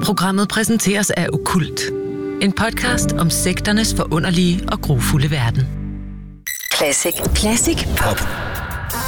Programmet præsenteres af Okkult. En podcast om sekternes forunderlige og grufulde verden. Classic Pop.